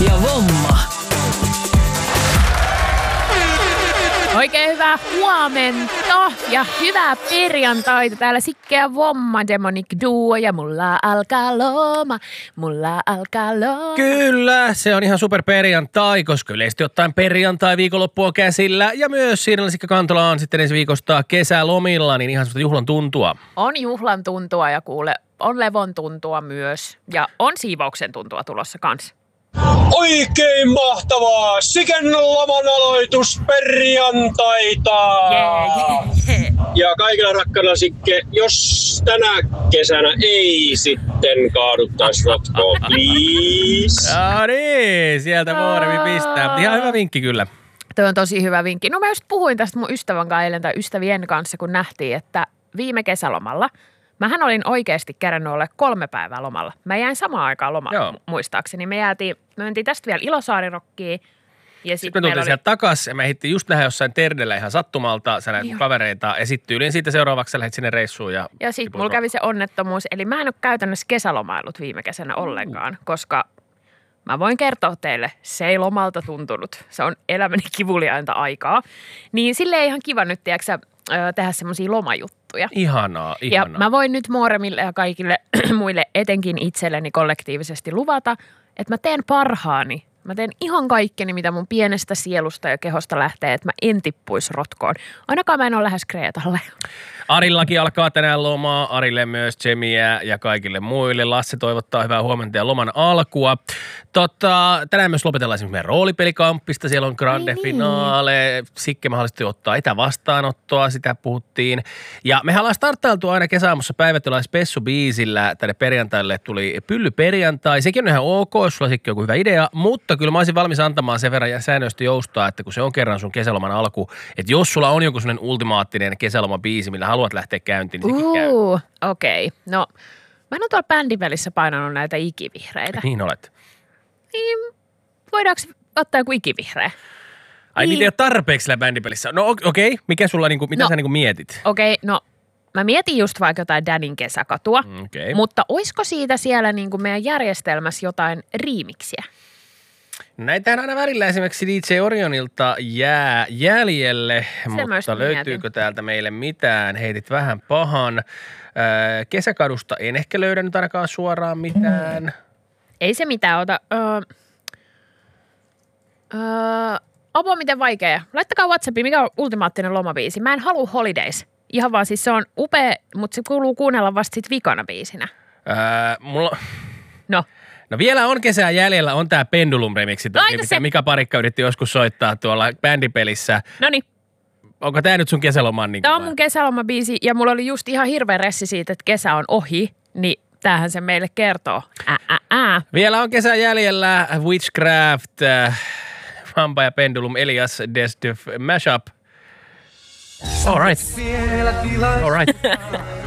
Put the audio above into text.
ja Vomma. Oikein hyvää huomenta ja hyvää perjantaita. Täällä Sikke ja Vomma, Demonic Duo ja mulla alkaa loma. Kyllä, se on ihan super perjantai, koska yleisesti ottaen perjantai viikonloppu on käsillä. Ja myös Siirrellä Sikka Kantola on sitten ensi viikosta kesälomilla, niin ihan semmoista juhlan tuntua. On juhlan tuntua ja kuule, on levon tuntua myös. Ja on siivouksen tuntua tulossa kanssa. Oikein mahtavaa! Siken loman aloitus perjantaita! Yeah. Ja kaikilla rakkailla Sikke, jos tänä kesänä ei sitten kaaduttaisi rotkoa, please! No niin, sieltä Mooremi pistää. Ihan hyvä vinkki kyllä. Tuo on tosi hyvä vinkki. No mä just puhuin tästä mun ystävän kanssa eilen tai ystävien kanssa, kun nähtiin, että viime kesälomalla mähän olin oikeasti kerännyt olla 3 päivää lomalla. Mä jäin samaan aikaan lomalle muistaakseni. Me mentiin tästä vielä Ilosaarirokkiin. Ja sitten me tultiin sieltä takas ja me ehdittiin just nähdä jossain Terdellä ihan sattumalta. Sä näet kavereita ja sitten tyyliin siitä seuraavaksi sä lähdit sinne reissuun. Ja sitten mulla kävi se onnettomuus. Eli mä en ole käytännössä kesälomailut viime kesänä ollenkaan, koska mä voin kertoa teille, se ei lomalta tuntunut. Se on elämäni kivuliainta aikaa. Niin sille ei ihan kiva nyt, tiedätkö, tehdä semmoisia lomajuttuja. Ihanaa. Ja mä voin nyt Mooremille ja kaikille muille, etenkin itselleni kollektiivisesti luvata, että mä teen parhaani. Mä teen ihan kaikkeni, mitä mun pienestä sielusta ja kehosta lähtee, että mä en tippuisi rotkoon. Ainakaan mä en ole lähes Kreetalle. Arillakin alkaa tänään lomaa, Arille myös tsemiä ja kaikille muille. Lasse toivottaa hyvää huomenta ja loman alkua. Tänään myös lopetellaan esimerkiksi meidän roolipelikamppista. Siellä on grande finale. Sikke mahdollisesti ottaa etävastaanottoa, sitä puhuttiin. Ja mehän ollaan starttailtu aina kesäaamussa päivätyläispessu-biisillä. Tänne perjantaille tuli pyllyperjantai. Sekin on ihan ok, jos sulla Sikke on joku hyvä idea. Mutta kyllä mä olisin valmis antamaan sen verran säännöistä joustaa, että kun se on kerran sun kesäloman alku, että jos sulla on joku sellainen ultimaattinen kesälomabiisi, millä haluat lähteä käyntiin, niin sekin käy. Okei. No, mä en ole tuolla bändipelissä painanut näitä ikivihreitä. Niin olet. Niin, voidaanko ottaa joku ikivihreä? Ai niitä ei ole tarpeeksi siellä bändipelissä. No okei. Mikä sulla, mitä sä mietit? Okei, no mä mietin just vaikka jotain Danin kesäkatua. Mutta oisko siitä siellä meidän järjestelmässä jotain riimiksiä? Näitähän aina välillä esimerkiksi DJ Orionilta jää jäljelle, mutta löytyykö täältä meille mitään? Heitit vähän pahan. Kesäkadusta en ehkä löydä nyt ainakaan suoraan mitään. Ei se mitään ota. Apua, miten vaikea. Laittakaa WhatsAppiin, mikä on ultimaattinen lomabiisi. Mä en halua Holidays. Ihan vaan siis se on upea, mutta se kuuluu kuunnella vasta sit vikana biisinä. No vielä on kesää jäljellä, on tää Pendulum-remixi, mitä Mika Parikka yritti joskus soittaa tuolla bändipelissä. Noniin. Onko tää nyt sun kesäloman? Tää on mun kesälomabiisi ja mulla oli just ihan hirveä ressi siitä, että kesä on ohi, niin tämähän se meille kertoo. Vielä on kesä jäljellä, Witchcraft, Vampa ja Pendulum, Elias, Desdef, Mashup. All right.